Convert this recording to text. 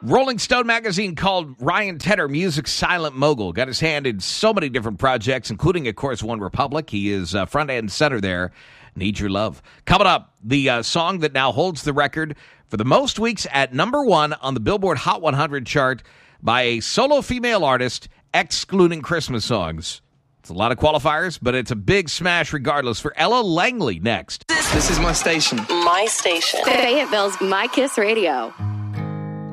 Rolling Stone magazine called Ryan Tedder music's silent mogul. Got his hand in so many different projects, including, of course, One Republic. He is front and center there. Need Your Love. Coming up, the song that now holds the record for the most weeks at number one on the Billboard Hot 100 chart by a solo female artist, excluding Christmas songs. It's a lot of qualifiers, but it's a big smash regardless for Ella Langley next. This is my station. My station. Fayetteville's My Kiss Radio.